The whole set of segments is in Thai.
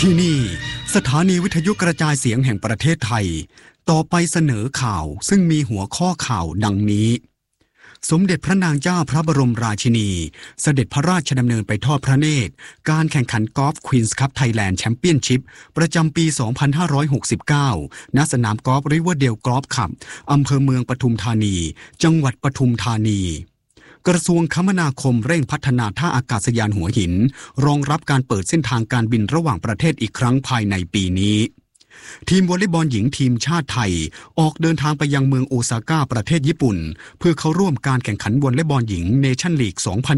ที่นี่สถานีวิทยุกระจายเสียงแห่งประเทศไทยต่อไปเสนอข่าวซึ่งมีหัวข้อข่าวดังนี้สมเด็จพระนางเจ้าพระบรมราชินีเสด็จพระราชดำเนินไปทอดพระเนตรการแข่งขันกอล์ฟควีนส์คัพไทยแลนด์แชมเปี้ยนชิพประจำปี 2569 ณ สนามกอล์ฟริเวอร์เดลกอล์ฟคลับอำเภอเมืองปทุมธานีจังหวัดปทุมธานีกระทรวงคมนาคมเร่งพัฒนาท่าอากาศยานหัวหินรองรับการเปิดเส้นทางการบินระหว่างประเทศอีกครั้งภายในปีนี้ทีมวอลเลย์บอลหญิงทีมชาติไทยออกเดินทางไปยังเมืองโอซาก้าประเทศญี่ปุ่นเพื่อเข้าร่วมการแข่งขันวอลเลย์บอลหญิงเนชั่นลีก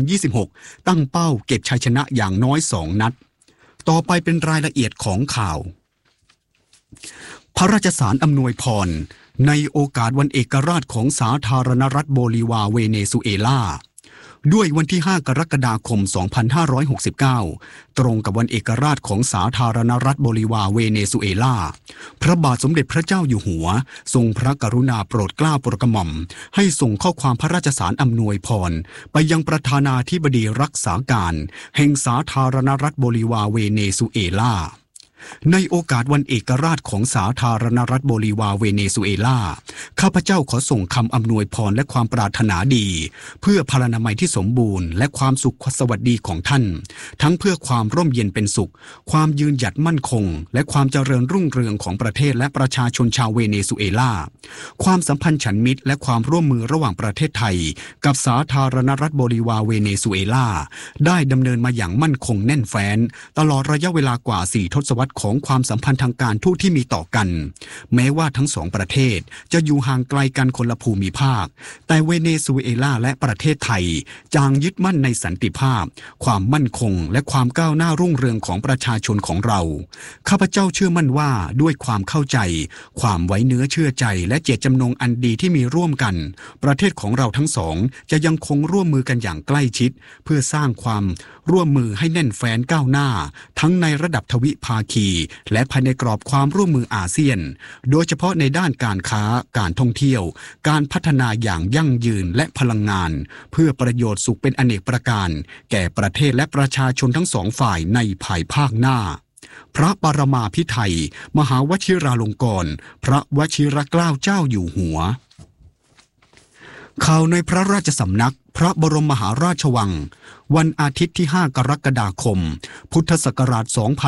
2026 ตั้งเป้าเก็บชัยชนะอย่างน้อย 2 นัดต่อไปเป็นรายละเอียดของข่าวพระราชสารอำนวยพรในโอกาสวันเอกราชของสาธารณรัฐโบลิวาเวเนซุเอลาด้วยวันที่ 5 กรกฎาคม 2569 ตรงกับวันเอกราชของสาธารณรัฐโบลิวาเวเนซุเอลาพระบาทสมเด็จพระเจ้าอยู่หัวทรงพระกรุณาโปรดเกล้าโปรดกระหม่อมให้ส่งข้อความพระราชสารอำนวยพรไปยังประธานาธิบดีรักษาการแห่งสาธารณรัฐโบลิวาเวเนซุเอลาในโอกาสวันเอกราชของสาธารณรัฐโบลิวาเวเนซุเอลาข้าพเจ้าขอส่งคำอำนวยพรและความปรารถนาดีเพื่อพลานามัยที่สมบูรณ์และความสุขสวัสดีของท่านทั้งเพื่อความร่มเย็นเป็นสุขความยืนหยัดมั่นคงและความเจริญรุ่งเรืองของประเทศและประชาชนชาวเวเนซุเอลาความสัมพันธ์ฉันมิตรและความร่วมมือระหว่างประเทศไทยกับสาธารณรัฐโบลิวาเวเนซุเอลาได้ดำเนินมาอย่างมั่นคงแน่นแฟ้นตลอดระยะเวลากว่า4 ทศวรรษของความสัมพันธ์ทางการทูตที่มีต่อกันแม้ว่าทั้งสองประเทศจะอยู่ห่างไกลกันคนละภูมิภาคแต่เวเนซุเอลาและประเทศไทยจางยึดมั่นในสันติภาพความมั่นคงและความก้าวหน้ารุ่งเรืองของประชาชนของเราข้าพเจ้าเชื่อมั่นว่าด้วยความเข้าใจความไว้เนื้อเชื่อใจและเจตจำนงอันดีที่มีร่วมกันประเทศของเราทั้งสองจะยังคงร่วมมือกันอย่างใกล้ชิดเพื่อสร้างความร่วมมือให้แน่นแฟ้นก้าวหน้าทั้งในระดับทวิภาคีและภายในกรอบความร่วมมืออาเซียนโดยเฉพาะในด้านการค้าการท่องเที่ยวการพัฒนาอย่างยั่งยืนและพลังงานเพื่อประโยชน์สุขเป็นอเนกประการแก่ประเทศและประชาชนทั้งสองฝ่ายในภายภาคหน้าพระปรมาภิไธยมหาวชิราลงกรณ์พระวชิรเกล้าเจ้าอยู่หัวข่าวในพระราชสำนักพระบรมมหาราชวังวันอาทิตย์ที่ 5 กรกฎาคม พุทธศักราช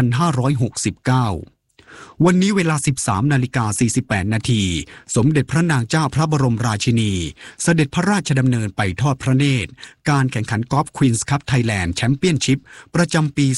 2569 วันนี้เวลา 13:48 นาทีสมเด็จพระนางเจ้าพระบรมราชินีเสด็จพระราชดำเนินไปทอดพระเนตรการแข่งขันกอล์ฟควีนส์คัพไทยแลนด์แชมเปี้ยนชิพประจำปี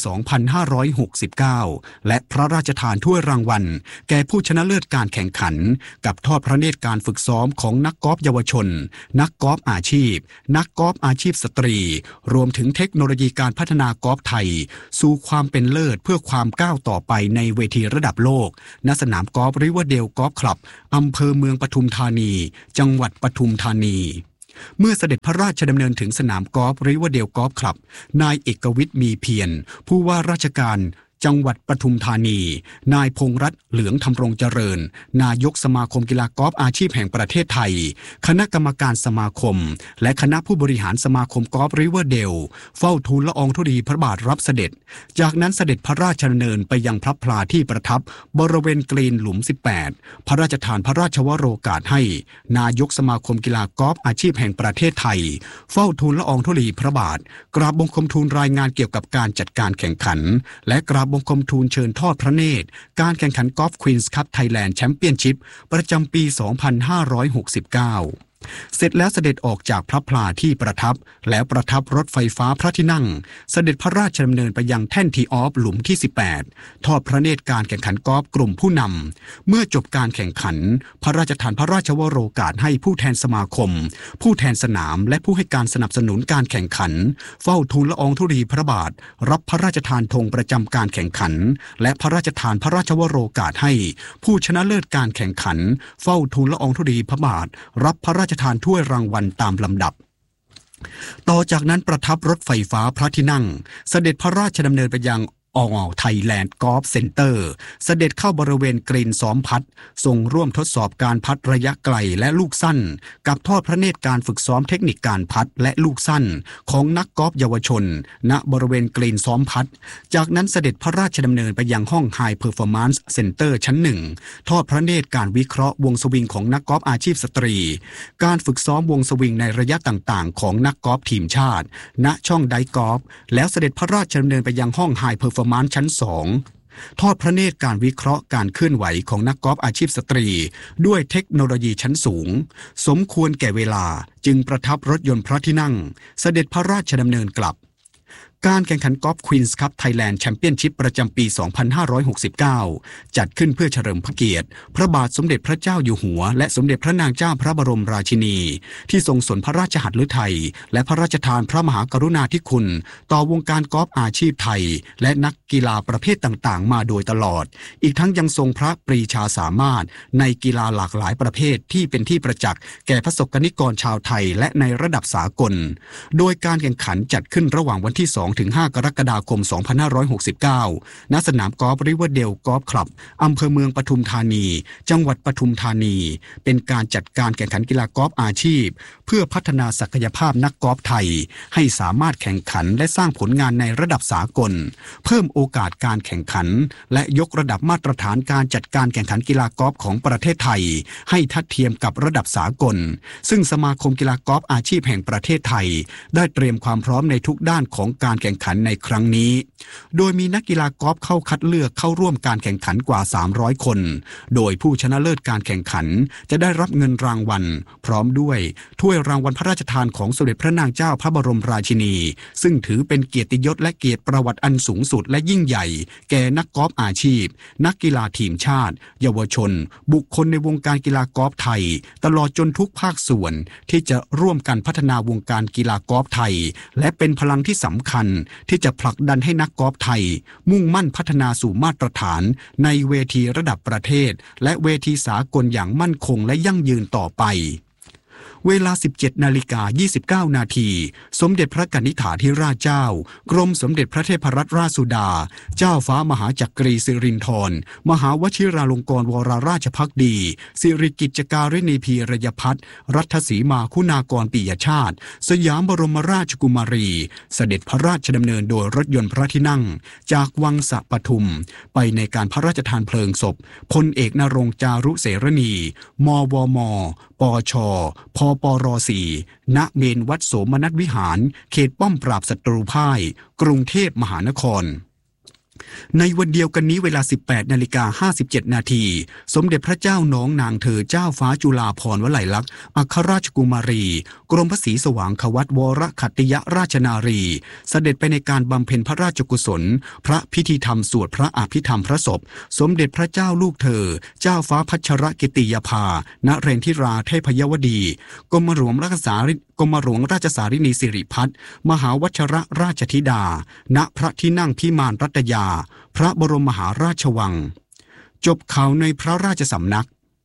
2569 และพระราชทานถ้วยรางวัลแก่ผู้ชนะเลิศการแข่งขันกับทอดพระเนตรการฝึกซ้อมของนักกอล์ฟเยาวชนนักกอล์ฟอาชีพนักกอล์ฟอาชีพสตรีรวมถึงเทคโนโลยีการพัฒนากอล์ฟไทยสู่ความเป็นเลิศเพื่อความก้าวต่อไปในเวทีระดับโลกณสนามกอล์ฟริเวอร์เดลกอล์ฟคลับอำเภอเมืองปทุมธานีจังหวัดปทุมธานีเมื่อเสด็จพระราชดำเนินถึงสนามกอล์ฟริเวอร์เดลกอล์ฟคลับนายเอกวิทย์มีเพียรผู้ว่าราชการจังหวัดปทุมธานีนายพงษ์รัตน์เหลืองธำรงเจริญนายกสมาคมกีฬากอล์ฟอาชีพแห่งประเทศไทยคณะกรรมการสมาคมและคณะผู้บริหารสมาคมกอล์ฟริเวอร์เดลเฝ้าทูลละอองธุลีพระบาทรับเสด็จจากนั้นเสด็จพระราชดำเนินไปยังพระพลาที่ประทับบริเวณกรีนหลุม 18 พระราชทานพระราชวโรกาสให้นายกสมาคมกีฬากอล์ฟอาชีพแห่งประเทศไทยเฝ้าทูลละอองธุลีพระบาทกราบบังคมทูลรายงานเกี่ยวกับการจัดการแข่งขันและกราบบังคมทูลเชิญทอดพระเนตรการแข่งขันกอล์ฟควีนส์คัพไทยแลนด์แชมเปี้ยนชิพประจำปี 2569 เสร็จแล้วเสด็จออกจากพระพลาที่ประทับแล้วประทับรถไฟฟ้าพระที่นั่งเสด็จพระราชดำเนินไปยังแท่นทีออฟหลุมที่ 18 ทอดพระเนตรการแข่งขันกอล์ฟกลุ่มผู้นำเมื่อจบการแข่งขันพระราชทานพระราชวโรกาสให้ผู้แทนสมาคมผู้แทนสนามและผู้ให้การสนับสนุนการแข่งขันเฝ้าทูลละอองธุลีพระบาทรับพระราชทานธงประจำการแข่งขันและพระราชทานพระราชวโรกาสให้ผู้ชนะเลิศการแข่งขันเฝ้าทูลละอองธุลีพระบาทรับพระราชทานถ้วยรางวัลตามลำดับ ต่อจากนั้นประทับรถไฟฟ้าพระที่นั่งเสด็จพระราชดำเนินไปยังไทยแลนด์กอล์ฟเซ็นเตอร์เสด็จเข้าบริเวณกรีนซ้อมพัดทรงร่วมทดสอบการพัดระยะไกลและลูกสั้นกับทอดพระเนตรการฝึกซ้อมเทคนิคการพัดและลูกสั้นของนักกอล์ฟเยาวชนณบริเวณกรีนซ้อมพัดจากนั้นเสด็จพระราชดำเนินไปยังห้อง High Performance Center ชั้นหนึ่งทอดพระเนตรการวิเคราะห์วงสวิงของนักกอล์ฟอาชีพสตรีการฝึกซ้อมวงสวิงในระยะต่างๆของนักกอล์ฟทีมชาติณช่องไดกอล์ฟแล้วเสด็จพระราชดำเนินไปยังห้อง High Performance ชั้น2ทอดพระเนตรการวิเคราะห์การเคลื่อนไหวของนักกอล์ฟอาชีพสตรีด้วยเทคโนโลยีชั้นสูงสมควรแก่เวลาจึงประทับรถยนต์พระที่นั่งเสด็จพระราชดำเนินกลับการแข่งขันกอล์ฟควีนส์คัพไทยแลนด์แชมเปี้ยนชิพประจำปี 2569 จัดขึ้นเพื่อเฉลิมพระเกียรติพระบาทสมเด็จพระเจ้าอยู่หัวและสมเด็จพระนางเจ้าพระบรมราชินีที่ทรงสนพระราชหัตถ์ฤทัยและพระราชทานพระมหากรุณาธิคุณต่อวงการกอล์ฟอาชีพไทยและนักกีฬาประเภทต่างๆมาโดยตลอดอีกทั้งยังทรงพระปรีชาสามารถในกีฬาหลากหลายประเภทที่เป็นที่ประจักษ์แก่ประสบกนิกรชาวไทยและในระดับสากลโดยการแข่งขันจัดขึ้นระหว่างวันที่ 2-5 กรกฎาคม 2569 ณ สนามกอล์ฟริเวอร์เดลกอล์ฟคลับอำเภอเมืองปทุมธานีจังหวัดปทุมธานีเป็นการจัดการแข่งขันกีฬากอล์ฟอาชีพเพื่อพัฒนาศักยภาพนักกอล์ฟไทยให้สามารถแข่งขันและสร้างผลงานในระดับสากลเพิ่มโอกาสการแข่งขันและยกระดับมาตรฐานการจัดการแข่งขันกีฬากอล์ฟของประเทศไทยให้ทัดเทียมกับระดับสากลซึ่งสมาคมกีฬากอล์ฟอาชีพแห่งประเทศไทยได้เตรียมความพร้อมในทุกด้านของการแข่งขันในครั้งนี้โดยมีนักกีฬากอล์ฟเข้าคัดเลือกเข้าร่วมการแข่งขันกว่า300คนโดยผู้ชนะเลิศการแข่งขันจะได้รับเงินรางวัลพร้อมด้วยถ้วยรางวัลพระราชทานของสมเด็จพระนางเจ้าพระบรมราชินีซึ่งถือเป็นเกียรติยศและเกียรติประวัติอันสูงสุดและยิ่งใหญ่แก่นักกอล์ฟอาชีพนักกีฬาทีมชาติเยาวชนบุคคลในวงการกีฬากอล์ฟไทยตลอดจนทุกภาคส่วนที่จะร่วมกันพัฒนาวงการกีฬากอล์ฟไทยและเป็นพลังที่สำคัญที่จะผลักดันให้นักกอล์ฟไทยมุ่งมั่นพัฒนาสู่มาตรฐานในเวทีระดับประเทศและเวทีสากลอย่างมั่นคงและยั่งยืนต่อไปเวลา 17:29 นาทีสมเด็จพระกนิษฐาธิราชเจ้ากรมสมเด็จพระเทพรัตนราชสุดาเจ้าฟ้ามหาจักรีสิรินธรมหาวชิราลงกรณ์วรราชภักดีสิริกิจการิณีพีรยพัฒน์รัฐสีมาคุณากรปิยชาติสยามบรมราชกุมารีเสด็จพระราชดำเนินโดยรถยนต์พระที่นั่งจากวังสะปทุมไปในการพระราชทานเพลิงศพพลเอกนรงค์จารุเสรณีมวมปชพปร4ณเมนวัดโสมนัสวิหารเขตป้อมปราบศัตรูพ่ายกรุงเทพมหานครในวันเดียวกันนี้เวลา 18:57 นาทีสมเด็จพระเจ้าน้องนางเธอเจ้าฟ้าจุฬาภรณ์วลัยลักษณ์อัครราชกุมารีกรมพระศรีสว่างควัตวรขัตติยราชนารีเสด็จไปในการบำเพ็ญพระราชกุศลพระพิธีธรรมสวดพระอภิธรรมพระศพสมเด็จพระเจ้าลูกเธอเจ้าฟ้าพัชรกิติยภานเรนทิราเทพยวดีกรมหลวงราชสารินีสิริพัฒน์มหาวชรราชธิดาณพระที่นั่งพิมานรัตยาพระบรมมหาราชวังจบข่าวในพระราชสำนัก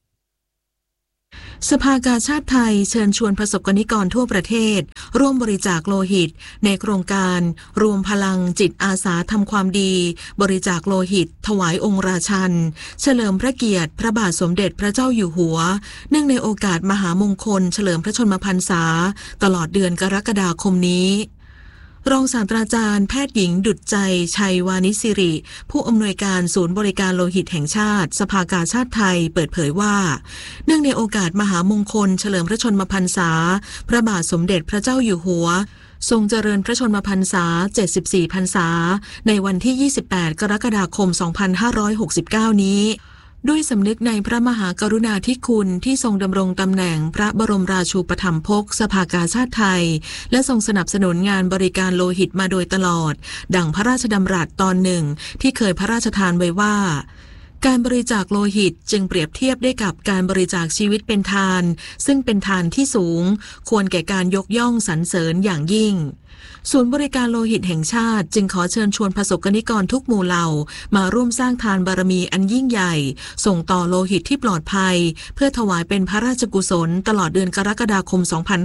สภากาชาติไทยเชิญชวนประสบกนิกรทั่วประเทศร่วมบริจาคโลหิตในโครงการรวมพลังจิตอาสาทำความดีบริจาคโลหิตถวายองค์ราชันเฉลิมพระเกียรติพระบาทสมเด็จพระเจ้าอยู่หัวเนื่องในโอกาสมหามงคลเฉลิมพระชนมพรรษาตลอดเดือนกรกฎาคมนี้รองศาสตราจารย์แพทย์หญิงดุจใจชัยวานิชสิริผู้อำนวยการศูนย์บริการโลหิตแห่งชาติสภากาชาติไทยเปิดเผยว่าเนื่องในโอกาสมหามงคลเฉลิมพระชนมพรรษาพระบาทสมเด็จพระเจ้าอยู่หัวทรงเจริญพระชนมพรรษา74พรรษาในวันที่28กรกฎาคม2569นี้ด้วยสำนึกในพระมหากรุณาธิคุณที่ทรงดำรงตำแหน่งพระบรมราชูปถัมภกสภากาชาติไทยและทรงสนับสนุนงานบริการโลหิตมาโดยตลอดดังพระราชดำรัสตอนหนึ่งที่เคยพระราชทานไว้ว่าการบริจาคโลหิตจึงเปรียบเทียบได้กับการบริจาคชีวิตเป็นทานซึ่งเป็นทานที่สูงควรแก่การยกย่องสรรเสริญอย่างยิ่งศูนย์บริการโลหิตแห่งชาติจึงขอเชิญชวนประสบกนิกรทุกหมู่เหล่ามาร่วมสร้างทานบารมีอันยิ่งใหญ่ส่งต่อโลหิตที่ปลอดภัยเพื่อถวายเป็นพระราชกุศลตลอดเดือนกรกฎาคม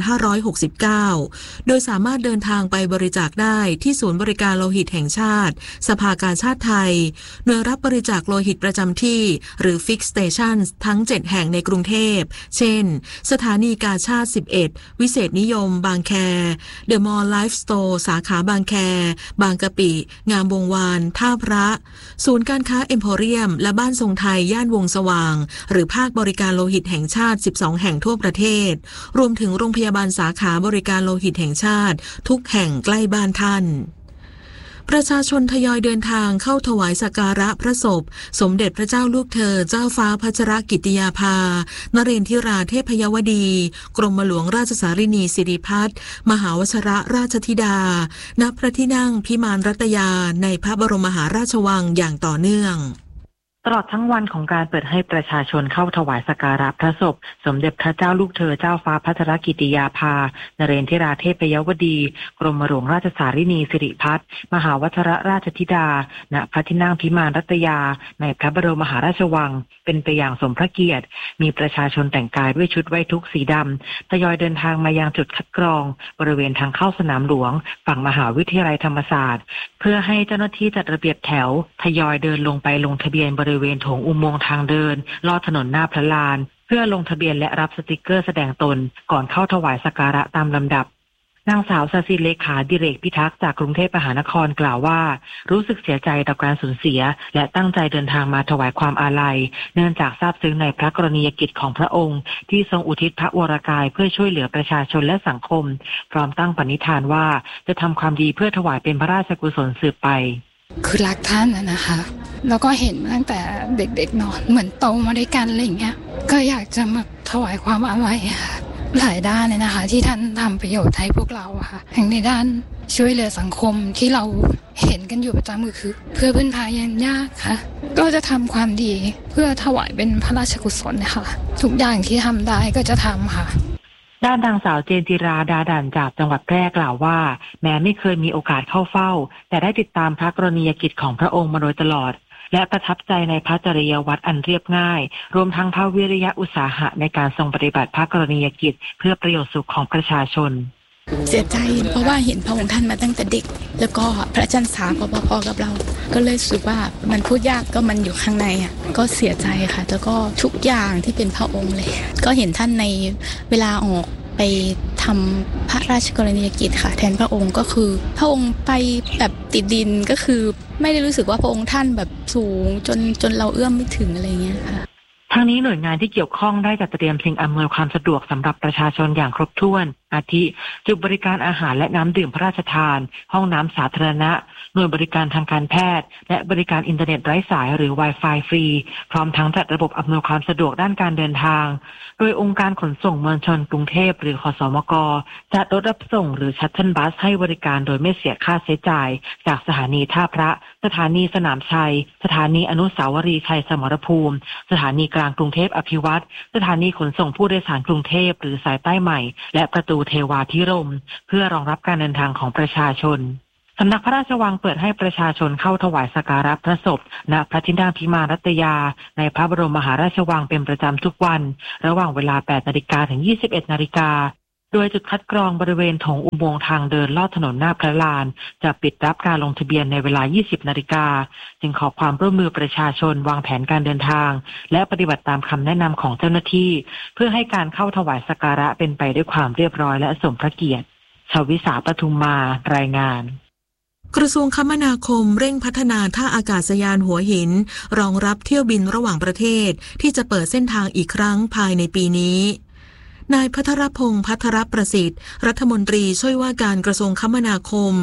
2569 โดยสามารถเดินทางไปบริจาคได้ที่ศูนย์บริการโลหิตแห่งชาติสภากาชาติไทยหน่วยรับบริจาคโลหิตประจำที่หรือ Fix Stations ทั้ง 7 แห่งในกรุงเทพเช่นสถานีกาชาติ 11 วิเศษนิยมบางแคเดอะมอลล์ไลฟ์สโตร์สาขาบางแคบางกะปิงามวงวานท่าพระศูนย์การค้าเอ็มโพเรียมและบ้านทรงไทยย่านวงสว่างหรือภาคบริการโลหิตแห่งชาติ12แห่งทั่วประเทศรวมถึงโรงพยาบาลสาขาบริการโลหิตแห่งชาติทุกแห่งใกล้บ้านท่านประชาชนทยอยเดินทางเข้าถวายสักการะพระศพสมเด็จพระเจ้าลูกเธอเจ้าฟ้าพัชรกิติยาภานเรนทิราเทพยวดีกรมหลวงราชสารินีสิริพัฒน์มหาวชรราชธิดาณพระที่นั่งพิมานรัตยาในพระบรมมหาราชวังอย่างต่อเนื่องตลอดทั้งวันของการเปิดให้ประชาชนเข้าถวายสักการะพระศพสมเด็จพระเจ้าลูกเธอเจ้าฟ้าพัชรกิติยาภานเรนทิราเทพยวดีกรมหลวงราชสารินีสิริพัฒน์มหาวชรราชธิดาณพระที่นั่งพิมานรัตยาในพระบรมมหาราชวังเป็นไปอย่างสมพระเกียรติมีประชาชนแต่งกายด้วยชุดไว้ทุกข์สีดำทยอยเดินทางมายังจุดคัดกรองบริเวณทางเข้าสนามหลวงฝั่งมหาวิทยาลัยธรรมศาสตร์เพื่อให้เจ้าหน้าที่จัดระเบียบแถวทยอยเดินลงไปลงทะเบียนบริเวณโถงอุโมงค์ทางเดินลอดถนนหน้าพระลานเพื่อลงทะเบียนและรับสติกเกอร์แสดงตนก่อนเข้าถวายสักการะตามลำดับนางสาวสศิเลขาดิเรกพิทักษ์จากกรุงเทพมหานครกล่าวว่ารู้สึกเสียใจต่อการสูญเสียและตั้งใจเดินทางมาถวายความอาลัยเนื่องจากซาบซึ้งในพระกรณียกิจของพระองค์ที่ทรงอุทิศพระวรกายเพื่อช่วยเหลือประชาชนและสังคมพร้อมตั้งปณิธานว่าจะทำความดีเพื่อถวายเป็นพระราชกุศลสืบไปคือรักท่านนะคะแล้วก็เห็นตั้งแต่เด็กๆเนาะเหมือนโตมาด้วยกันอะไรอย่างเงี้ยก็อยากจะมาถวายความอาลัยค่ะหลายด้านเลยนะคะที่ท่านทำประโยชน์ให้พวกเราค่ะทั้งในด้านช่วยเหลือสังคมที่เราเห็นกันอยู่ประจำก็คือเพื่อพึ่งพายันยากค่ะก็จะทำความดีเพื่อถวายเป็นพระราชกุศลนะคะทุกอย่างที่ทำได้ก็จะทำค่ะด้านนางสาวเจนจิราดาดันจากจังหวัดแพร่กล่าวว่าแม้ไม่เคยมีโอกาสเข้าเฝ้าแต่ได้ติดตามพระกรณียกิจของพระองค์มาโดยตลอดและประทับใจในพระจริยวัตรอันเรียบง่ายรวมทั้งพระวิริยะอุตสาหะในการทรงปฏิบัติพระกรณียกิจเพื่อประโยชน์สุขของประชาชนเสียใจเพราะว่าเห็นพระองค์ท่านมาตั้งแต่เด็กแล้วก็พระจันทร์สาพอๆกับเราก็เลยรู้สึกว่ามันพูดยากก็มันอยู่ข้างในอ่ะก็เสียใจค่ะแล้วก็ทุกอย่างที่เป็นพระองค์เลยก็เห็นท่านในเวลาออกไปทำพระราชกรณียกิจค่ะแทนพระองค์ก็คือพระองค์ไปแบบติดดินก็คือไม่ได้รู้สึกว่าพระองค์ท่านแบบสูงจนเราเอื้อมไม่ถึงอะไรเงี้ยค่ะทั้งนี้หน่วยงานที่เกี่ยวข้องได้จัดเตรียมสิ่งอำนวยความสะดวกสำหรับประชาชนอย่างครบถ้วนอาทิจุดบริการอาหารและน้ำดื่มพระราชทานห้องน้ำสาธารณะหน่วยบริการทางการแพทย์และบริการอินเทอร์เน็ตไร้สายหรือ Wi-Fi ฟรีพร้อมทั้งจัดระบบอำนวยความสะดวกด้านการเดินทางโดยองค์การขนส่งมวลชนกรุงเทพหรือขสมกจัดรถรับส่งหรือชัตเทิลบัสให้บริการโดยไม่เสียค่าใช้จ่ายจากสถานีท่าพระสถานีสนามชัยสถานีอนุสาวรีย์ชัยสมรภูมิสถานีกลางกรุงเทพอภิวัตรสถานีขนส่งผู้โดยสารกรุงเทพหรือสายใต้ใหม่และประตูเทวาธิรมย์เพื่อรองรับการเดินทางของประชาชนสำนักพระราชวังเปิดให้ประชาชนเข้าถวายสักการะพระศพณพระที่นั่งพิมานรัตยาในพระบรมมหาราชวังเป็นประจำทุกวันระหว่างเวลา 8 นาฬิกาถึง 21 นาฬิกาโดยจุดคัดกรองบริเวณโถงอุโมงค์ทางเดินลอดถนนหน้าพระลานจะปิดรับการลงทะเบียนในเวลา 20 นาฬิกาจึงขอความร่วมมือประชาชนวางแผนการเดินทางและปฏิบัติตามคำแนะนำของเจ้าหน้าที่เพื่อให้การเข้าถวายสักการะเป็นไปด้วยความเรียบร้อยและสมพระเกียรติชวิสาปทุมมารายงานกระทรวงคมนาคมเร่งพัฒนาท่าอากาศยานหัวหินรองรับเที่ยวบินระหว่างประเทศที่จะเปิดเส้นทางอีกครั้งภายในปีนี้นายภัทรพงษ์ภัทรประสิทธิ์รัฐมนตรีช่วยว่าการกระทรวงคมนาคม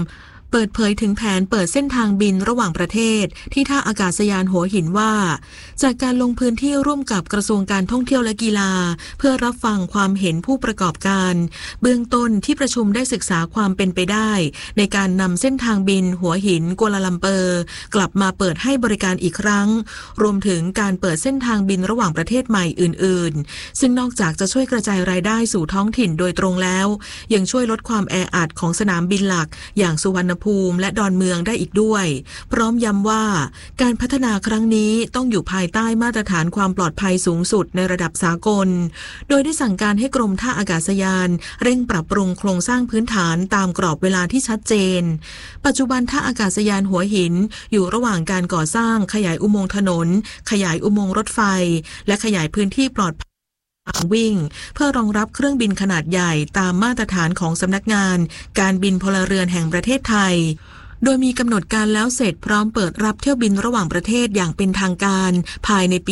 เปิดเผยถึงแผนเปิดเส้นทางบินระหว่างประเทศที่ท่าอากาศยานหัวหินว่าจากการลงพื้นที่ร่วมกับกระทรวงการท่องเที่ยวและกีฬาเพื่อรับฟังความเห็นผู้ประกอบการเบื้องต้นที่ประชุมได้ศึกษาความเป็นไปได้ในการนำเส้นทางบินหัวหินกัวลาลัมเปอร์กลับมาเปิดให้บริการอีกครั้งรวมถึงการเปิดเส้นทางบินระหว่างประเทศใหม่อื่นๆซึ่งนอกจากจะช่วยกระจายรายได้สู่ท้องถิ่นโดยตรงแล้วยังช่วยลดความแออัดของสนามบินหลักอย่างสุวรรณภูมิและดอนเมืองได้อีกด้วยพร้อมย้ำว่าการพัฒนาครั้งนี้ต้องอยู่ภายใต้มาตรฐานความปลอดภัยสูงสุดในระดับสากลโดยได้สั่งการให้กรมท่าอากาศยานเร่งปรับปรุงโครงสร้างพื้นฐานตามกรอบเวลาที่ชัดเจนปัจจุบันท่าอากาศยานหัวหินอยู่ระหว่างการก่อสร้างขยายอุโมงค์ถนนขยายอุโมงค์รถไฟและขยายพื้นที่ปลอดภัยวิ่งเพื่อรองรับเครื่องบินขนาดใหญ่ตามมาตรฐานของสำนักงานการบินพลเรือนแห่งประเทศไทยโดยมีกำหนดการแล้วเสร็จพร้อมเปิดรับเที่ยวบินระหว่างประเทศอย่างเป็นทางการภายในปี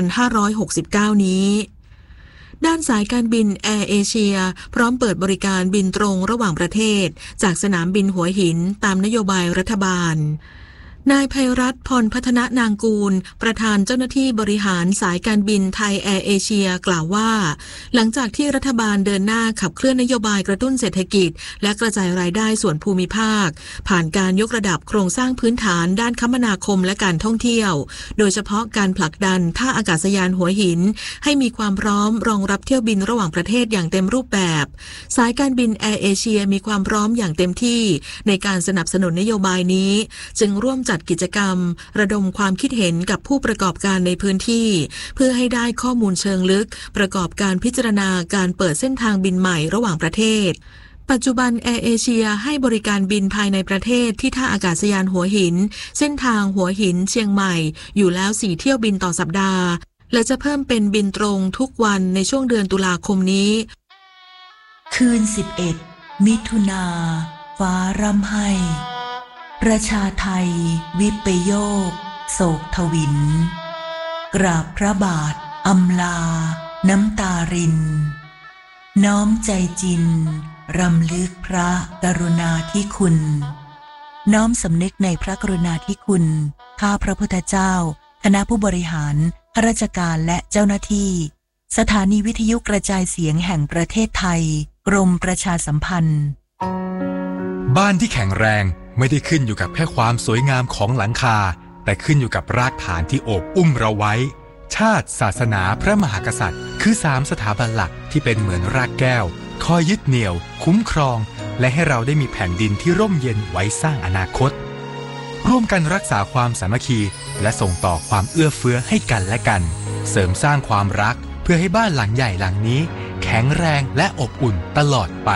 2569 นี้ด้านสายการบินแอร์เอเชียพร้อมเปิดบริการบินตรงระหว่างประเทศจากสนามบินหัวหินตามนโยบายรัฐบาลนายไพรัตน์พรพัฒนนางกูลประธานเจ้าหน้าที่บริหารสายการบินไทยแอร์เอเชียกล่าวว่าหลังจากที่รัฐบาลเดินหน้าขับเคลื่อนนโยบายกระตุ้นเศรษฐกิจและกระจายรายได้ส่วนภูมิภาคผ่านการยกระดับโครงสร้างพื้นฐานด้านคมนาคมและการท่องเที่ยวโดยเฉพาะการผลักดันท่าอากาศยานหัวหินให้มีความพร้อมรองรับเที่ยวบินระหว่างประเทศอย่างเต็มรูปแบบสายการบินแอร์เอเชียมีความพร้อมอย่างเต็มที่ในการสนับสนุนนโยบายนี้จึงร่วมจัดกิจกรรมระดมความคิดเห็นกับผู้ประกอบการในพื้นที่เพื่อให้ได้ข้อมูลเชิงลึกประกอบการพิจารณาการเปิดเส้นทางบินใหม่ระหว่างประเทศปัจจุบันแอร์เอเชียให้บริการบินภายในประเทศที่ท่าอากาศยานหัวหินเส้นทางหัวหินเชียงใหม่อยู่แล้ว4เที่ยวบินต่อสัปดาห์และจะเพิ่มเป็นบินตรงทุกวันในช่วงเดือนตุลาคมนี้คืน11มิถุนาฟ้าร่ำไห้ประชาไทยวิปโยคโศกทวินกราบพระบาทอำลาน้ำตารินน้อมใจจินรำลึกพระกรุณาธิคุณน้อมสำนึกในพระกรุณาธิคุณข้าพระพุทธเจ้าคณะผู้บริหารข้าราชการและเจ้าหน้าที่สถานีวิทยุกระจายเสียงแห่งประเทศไทยกรมประชาสัมพันธ์บ้านที่แข็งแรงไม่ได้ขึ้นอยู่กับแค่ความสวยงามของหลังคาแต่ขึ้นอยู่กับรากฐานที่โอบอุ้มเราไว้ชาติศาสนาพระมหากษัตริย์คือ3สถาบันหลักที่เป็นเหมือนรากแก้วคอยยึดเหนี่ยวคุ้มครองและให้เราได้มีแผ่นดินที่ร่มเย็นไว้สร้างอนาคตร่วมกันรักษาความสามัคคีและส่งต่อความเอื้อเฟื้อให้กันและกันเสริมสร้างความรักเพื่อให้บ้านหลังใหญ่หลังนี้แข็งแรงและอบอุ่นตลอดไป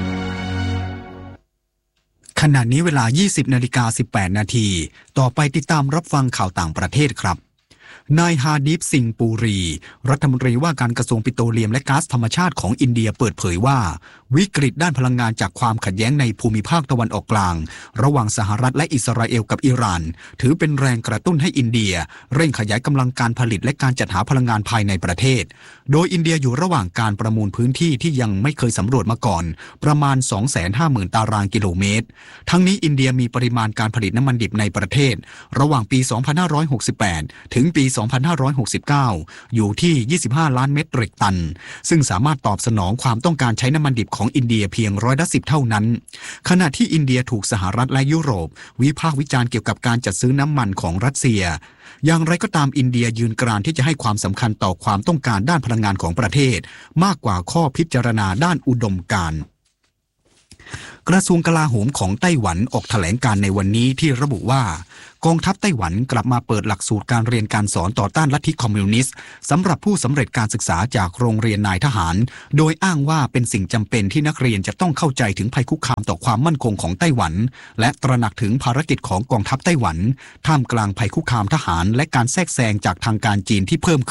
ขณะนี้เวลา 20:18 นาทีต่อไปติดตามรับฟังข่าวต่างประเทศครับนายฮาดีฟสิงห์ปูรีรัฐมนตรีว่าการกระทรวงปิโตรเลียมและก๊าซธรรมชาติของอินเดียเปิดเผยว่าวิกฤตด้านพลังงานจากความขัดแย้งในภูมิภาคตะวันออกกลางระหว่างสหรัฐและอิสราเอลกับอิหร่านถือเป็นแรงกระตุ้นให้อินเดียเร่งขยายกำลังการผลิตและการจัดหาพลังงานภายในประเทศโดยอินเดียอยู่ระหว่างการประมูลพื้นที่ที่ยังไม่เคยสำรวจมาก่อนประมาณ 250,000 ตารางกิโลเมตรทั้งนี้อินเดียมีปริมาณการผลิตน้ำมันดิบในประเทศระหว่างปี 2568 ถึงปี 2569 อยู่ที่ 25 ล้านเมตริกตันซึ่งสามารถตอบสนองความต้องการใช้น้ำมันดิบของอินเดียเพียง10%เท่านั้นขณะที่อินเดียถูกสหรัฐและยุโรปวิพากษ์วิจารณ์เกี่ยวกับการจัดซื้อน้ำมันของรัสเซียอย่างไรก็ตามอินเดียยืนกรานที่จะให้ความสำคัญต่อความต้องการด้านพลังงานของประเทศมากกว่าข้อพิจารณาด้านอุดมการณ์กระทรวงกลาโหมของไต้หวันออกแถลงการในวันนี้ที่ระบุว่ากองทัพไต้หวันกลับมาเปิดหลักสูตรการเรียนการสอนต่อต้านลัทธิคอมมิวนิสต์สำหรับผู้สำเร็จการศึกษาจากโรงเรียนนายทหารโดยอ้างว่าเป็นสิ่งจำเป็นที่นักเรียนจะต้องเข้าใจถึงภัยคุกคามต่อความมั่นคงของไต้หวันและตระหนักถึงภารกิจของกองทัพไต้หวันท่ามกลางภัยคุกคามทหารและการแทรกแซงจากทางการจีนที่เพิ่มขึ้น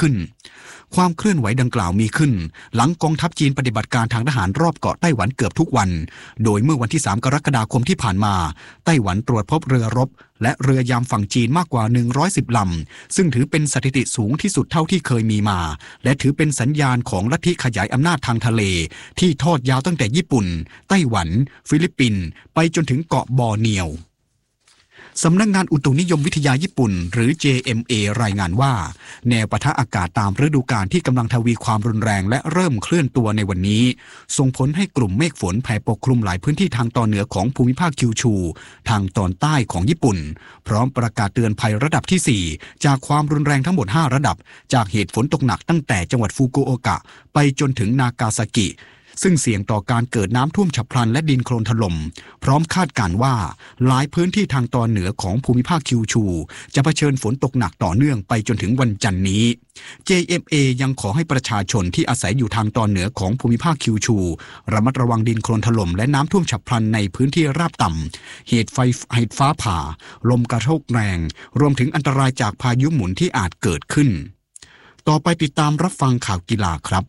ความเคลื่อนไหวดังกล่าวมีขึ้นหลังกองทัพจีนปฏิบัติการทางทหารรอบเกาะไต้หวันเกือบทุกวันโดยเมื่อวันที่3 กรกฎาคมที่ผ่านมาไต้หวันตรวจพบเรือรบและเรือยามฝั่งจีนมากกว่า110ลำซึ่งถือเป็นสถิติสูงที่สุดเท่าที่เคยมีมาและถือเป็นสัญญาณของลัทธิขยายอำนาจทางทะเลที่ทอดยาวตั้งแต่ญี่ปุ่นไต้หวันฟิลิปปินส์ไปจนถึงเกาะบอร์เนียวสำนักงานอุตุนิยมวิทยาญี่ปุ่นหรือ JMA รายงานว่าแนวปะทะอากาศตามฤดูกาลที่กำลังทวีความรุนแรงและเริ่มเคลื่อนตัวในวันนี้ส่งผลให้กลุ่มเมฆฝนแผ่ปกคลุมหลายพื้นที่ทางตอนเหนือของภูมิภาคคิวชูทางตอนใต้ของญี่ปุ่นพร้อมประกาศเตือนภัยระดับที่ 4จากความรุนแรงทั้งหมด5ระดับจากเหตุฝนตกหนักตั้งแต่จังหวัดฟุกุโอกะไปจนถึงนากาซากิซึ่งเสี่ยงต่อการเกิดน้ำท่วมฉับพลันและดินโคลนถล่มพร้อมคาดการณ์ว่าหลายพื้นที่ทางตอนเหนือของภูมิภาคคิวชูจะเผชิญฝนตกหนักต่อเนื่องไปจนถึงวันจันทร์นี้ JMA ยังขอให้ประชาชนที่อาศัยอยู่ทางตอนเหนือของภูมิภาคคิวชูระมัดระวังดินโคลนถล่มและน้ำท่วมฉับพลันในพื้นที่ราบต่ำเหตุฟ้าผ่าลมกระโชกแรงรวมถึงอันตรายจากพายุหมุนที่อาจเกิดขึ้นต่อไปติดตามรับฟังข่าวกีฬาครับ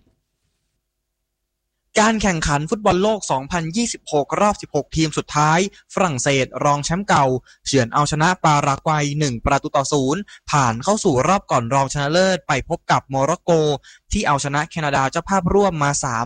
การแข่งขันฟุตบอลโลก 2026 รอบ 16 ทีมสุดท้ายฝรั่งเศสรองแชมป์เก่าเฉือนเอาชนะปารากวัย 1-0 ผ่านเข้าสู่รอบก่อนรองชนะเลิศไปพบกับโมร็อกโกที่เอาชนะแคนาดาเจ้าภาพร่วมมา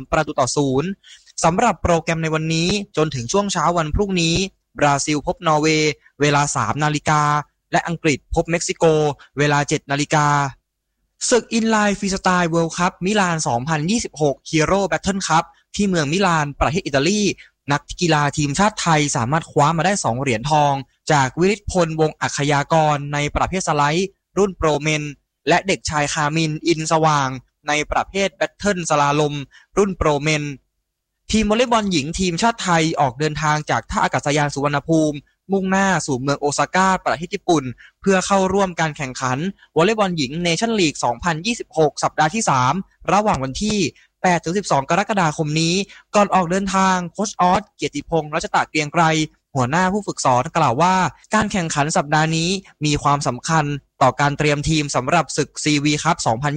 3-0 สำหรับโปรแกรมในวันนี้จนถึงช่วงเช้าวันพรุ่งนี้บราซิลพบนอร์เวย์เวลา 3 นาฬิกาและอังกฤษพบเม็กซิโกเวลา 7 นาฬิกาศึกอินไลน์ฟรีสไตล์เวิลด์คัพมิลาน 2026 ฮีโร่แบทเทิลคัพที่เมืองมิลานประเทศอิตาลีนักกีฬาทีมชาติไทยสามารถคว้ามาได้2เหรียญทองจากวิริศพลวงศ์อัคยากรในประเภทสไลด์รุ่นโปรเมนและเด็กชายคามินอินสว่างในประเภทแบทเทิลสลาลมรุ่นโปรเมนทีมวอลเลย์บอลหญิงทีมชาติไทยออกเดินทางจากท่าอากาศยานสุวรรณภูมิมุ่งหน้าสู่เมืองโอซาก้าประเทศญี่ปุ่นเพื่อเข้าร่วมการแข่งขันวอลเลย์บอลหญิงเนชั่นลีก 2026 สัปดาห์ที่ 3 ระหว่างวันที่ 8-12 กรกฎาคมนี้ก่อนออกเดินทางโค้ชออสเกียรติพงษ์รัชตะเกรียงไกรหัวหน้าผู้ฝึกสอนกล่าวว่าการแข่งขันสัปดาห์นี้มีความสำคัญต่อการเตรียมทีมสำหรับศึก CV คัพ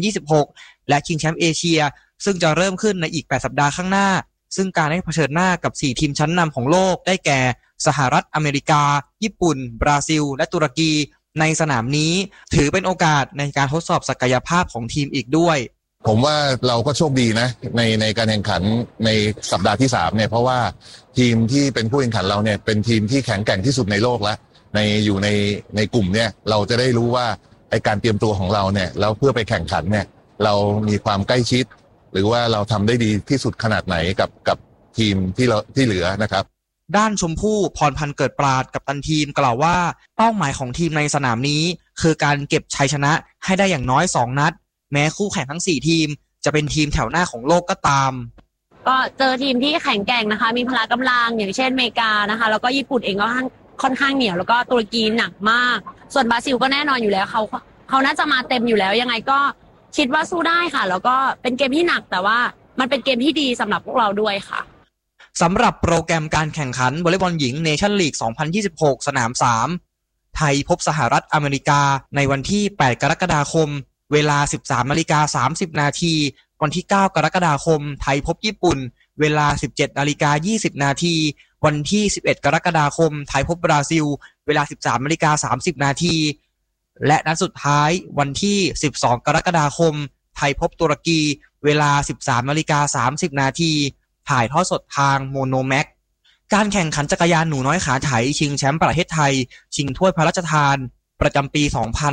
2026 และชิงแชมป์เอเชียซึ่งจะเริ่มขึ้นในอีก 8 สัปดาห์ข้างหน้าซึ่งการได้เผชิญหน้ากับ 4 ทีมชั้นนำของโลกได้แก่สหรัฐอเมริกาญี่ปุ่นบราซิลและตุรกีในสนามนี้ถือเป็นโอกาสในการทดสอบศักยภาพของทีมอีกด้วยผมว่าเราก็โชคดีนะในการแข่งขันในสัปดาห์ที่3เนี่ยเพราะว่าทีมที่เป็นผู้แข่งขันเราเนี่ยเป็นทีมที่แข็งแกร่งที่สุดในโลกแล้วอยู่ในกลุ่มเนี่ยเราจะได้รู้ว่าไอการเตรียมตัวของเราเนี่ยแล้วเพื่อไปแข่งขันเนี่ยเรามีความใกล้ชิดหรือว่าเราทำได้ดีที่สุดขนาดไหนกับทีมที่เหลือนะครับด้านชมพู่พรพันธ์เกิดปราดกัปตันทีมกล่าวว่าเป้าหมายของทีมในสนามนี้คือการเก็บชัยชนะให้ได้อย่างน้อย2นัดแม้คู่แข่งทั้ง4ทีมจะเป็นทีมแถวหน้าของโลกก็ตามก็เจอทีมที่แข็งแกร่งนะคะมีพละกำลังอย่างเช่นอเมริกานะคะแล้วก็ญี่ปุ่นเองก็ค่อนข้างเหนียวแล้วก็ตุรกีหนักมากส่วนบราซิลก็แน่นอนอยู่แล้วเขาน่าจะมาเต็มอยู่แล้วยังไงก็คิดว่าสู้ได้ค่ะแล้วก็เป็นเกมที่หนักแต่ว่ามันเป็นเกมที่ดีสำหรับพวกเราด้วยค่ะสำหรับโปรแกรมการแข่งขันวอลเลย์บอลหญิงเนชั่นลีก 2026 สนาม 3 ไทยพบสหรัฐอเมริกาในวันที่ 8 กรกฎาคมเวลา 13:30 นาทีวันที่ 9 กรกฎาคมไทยพบญี่ปุ่นเวลา 17:20 นาทีวันที่ 11 กรกฎาคมไทยพบบราซิลเวลา 13:30 นาทีและนัดสุดท้ายวันที่ 12 กรกฎาคมไทยพบตุรกีเวลา 13:30 นาทีถ่ายทอดสดทางโมโนแม็กการแข่งขันจักรยานหนูน้อยขาไถชิงแชมป์ประเทศไทยชิงถ้วยพระราชทานประจำปี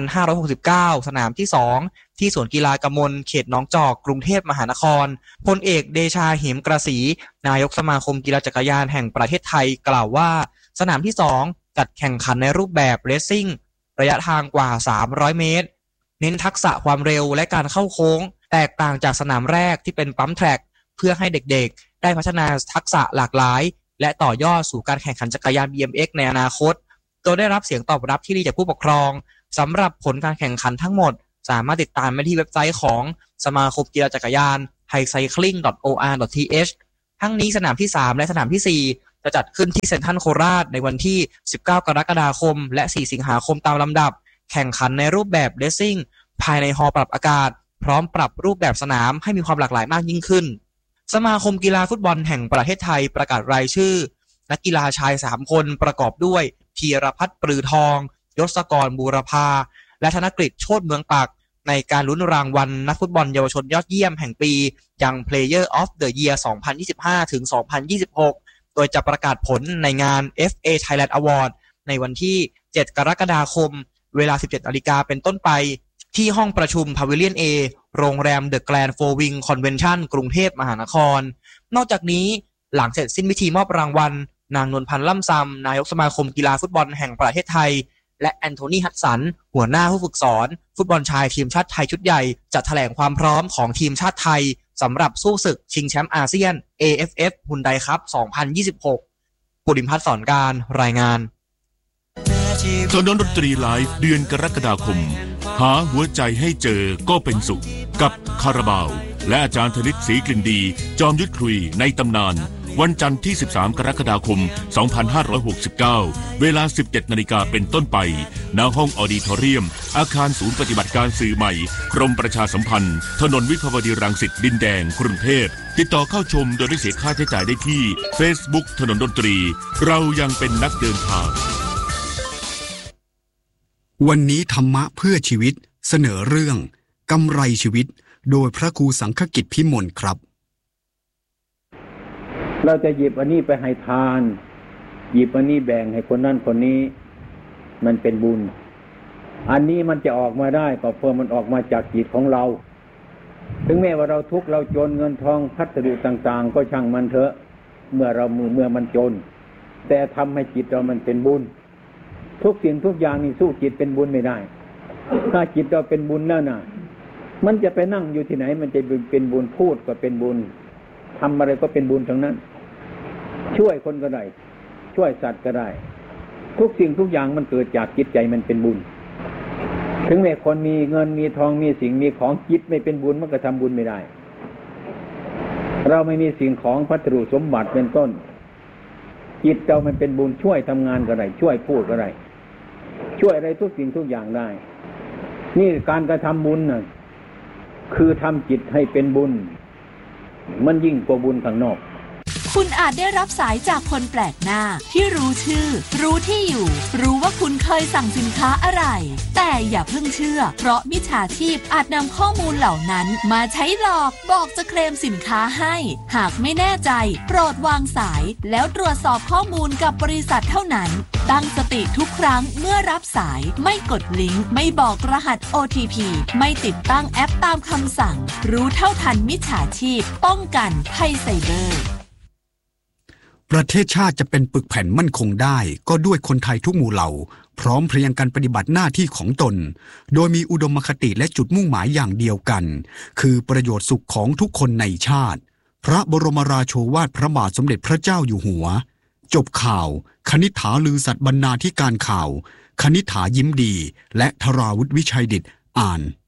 2569 สนามที่ 2 ที่สวนกีฬากมลเขตหนองจอกกรุงเทพมหานครพลเอกเดชาเหมกระสีนายกสมาคมกีฬาจักรยานแห่งประเทศไทยกล่าวว่าสนามที่ 2 จัดแข่งขันในรูปแบบเรซซิ่งระยะทางกว่า 300 เมตรเน้นทักษะความเร็วและการเข้าโค้งแตกต่างจากสนามแรกที่เป็นปั๊มแทร็กเพื่อให้เด็กๆได้พัฒนาทักษะหลากหลายและต่อยอดสู่การแข่งขันจักรยาน BMX ในอนาคตโดยได้รับเสียงตอบรับที่ดีจากผู้ปกครองสำหรับผลการแข่งขันทั้งหมดสามารถติดตามได้ที่เว็บไซต์ของสมาคมกีฬาจักรยาน hicycling.or.th ทั้งนี้สนามที่ 3 และสนามที่ 4 จะจัดขึ้นที่เซ็นทรัลโคราชในวันที่ 19 กรกฎาคมและ 4 สิงหาคมตามลำดับแข่งขันในรูปแบบเรซซิ่งภายในฮอลล์ปรับอากาศพร้อมปรับรูปแบบสนามให้มีความหลากหลายมากยิ่งขึ้นสมาคมกีฬาฟุตบอลแห่งประเทศไทยประกาศรายชื่อนักกีฬาชาย3คนประกอบด้วยธีรพัฒน์ปรือทองยศกรบูรพาและธนกฤษโชติเมืองปักในการลุ้นรางวัลนักฟุตบอลเยาวชนยอดเยี่ยมแห่งปียัง Player of the Year 2025 ถึง 2026 โดยจะประกาศผลในงาน FA Thailand Award ในวันที่ 7 กรกฎาคมเวลา 17 นาฬิกาเป็นต้นไปที่ห้องประชุม Pavilion A โรงแรม The Grand Four Wing Convention กรุงเทพมหานครนอกจากนี้หลังเสร็จสิ้นพิธีมอบรางวัลนางนวลพันธ์ล่ำซำนายกสมาคมกีฬาฟุตบอลแห่งประเทศไทยและแอนโทนีฮัดสันหัวหน้าผู้ฝึกสอนฟุตบอลชายทีมชาติไทยชุดใหญ่จะแถลงความพร้อมของทีมชาติไทยสำหรับสู้ศึกชิงแชมป์อาเซียน AFF ฮุนไดคัพ 2026 ปุริมพัฒน์สอนการรายงานถนนดนตรีไลฟ์เดือนกรกฎาคมหาหัวใจให้เจอก็เป็นสุขกับคาราบาวและอาจารย์ธนิตศรีกลิ่นดีจอมยุทธคุยในตำนานวันจันทร์ที่ 13 กรกฎาคม 2569 เวลา 17 นาฬิกาเป็นต้นไปณห้องออดิทอเรียมอาคารศูนย์ปฏิบัติการสื่อใหม่กรมประชาสัมพันธ์ถนนวิภาวดีรังสิตดินแดงกรุงเทพติดต่อเข้าชมโดยไม่เสียค่าใช้จ่ายได้ที่ Facebook ถนนดนตรีเรายังเป็นนักเดินทางวันนี้ธรรมะเพื่อชีวิตเสนอเรื่องกำไรชีวิตโดยพระครูสังฆกิจพิมลครับเราจะหยิบอันนี้ไปให้ทานหยิบอันนี้แบ่งให้คนนั้นคนนี้มันเป็นบุญอันนี้มันจะออกมาได้ก็เพราะมันออกมาจากจิตของเราถึงแม้ว่าเราทุกข์เราจนเงินทองพัสดุต่างๆก็ช่างมันเถอะเมื่อมันจนแต่ทำให้จิตเรามันเป็นบุญทุกสิ่งทุกอย่างนี่สู้จิตเป็นบุญไม่ได้ถ้าจิตเราเป็นบุญแล้วน่ะมันจะไปนั่งอยู่ที่ไหนมันจะเป็นบุญพูดก็เป็นบุญทำอะไรก็เป็นบุญทั้งนั้นช่วยคนก็ได้ช่วยสัตว์ก็ได้ทุกสิ่งทุกอย่างมันเกิดจากจิตใจมันเป็นบุญถึงแม้คนมีเงินมีทองมีสิ่งมีของจิตไม่เป็นบุญมันก็ทำบุญไม่ได้เราไม่มีสิ่งของพัสดุสมบัติเป็นต้นจิตเรามันเป็นบุญช่วยทำงานก็ได้ช่วยพูดก็ได้ช่วยอะไรทุกสิ่งทุกอย่างได้นี่การกระทำบุญน่ะคือทำจิตให้เป็นบุญมันยิ่งกว่าบุญข้างนอกคุณอาจได้รับสายจากคนแปลกหน้าที่รู้ชื่อรู้ที่อยู่รู้ว่าคุณเคยสั่งสินค้าอะไรแต่อย่าเพิ่งเชื่อเพราะมิจฉาชีพอาจนำข้อมูลเหล่านั้นมาใช้หลอกบอกจะเคลมสินค้าให้หากไม่แน่ใจโปรดวางสายแล้วตรวจสอบข้อมูลกับบริษัทเท่านั้นตั้งสติทุกครั้งเมื่อรับสายไม่กดลิงก์ไม่บอกรหัส OTP ไม่ติดตั้งแอปตามคำสั่งรู้เท่าทันมิจฉาชีพป้องกันภัยไซเบอร์ประเทศชาติจะเป็นปึกแผ่นมั่นคงได้ก็ด้วยคนไทยทุกหมู่เหล่าพร้อมเพรียงกันปฏิบัติหน้าที่ของตนโดยมีอุดมคติและจุดมุ่งหมายอย่างเดียวกันคือประโยชน์สุขของทุกคนในชาติพระบรมราโชวาทพระบาทสมเด็จพระเจ้าอยู่หัวจบข่าวคณิษฐาลือสัตย์บรรณาธิการข่าวคณิษฐายิ้มดีและธราวุฒิวิชัยดิษฐ์อ่าน